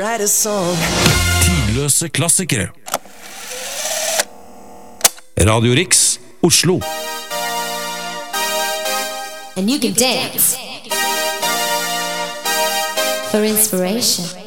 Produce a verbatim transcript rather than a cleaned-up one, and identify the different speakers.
Speaker 1: Tidløse klassikere. Radio Rix, Oslo.
Speaker 2: And you can dance for inspiration.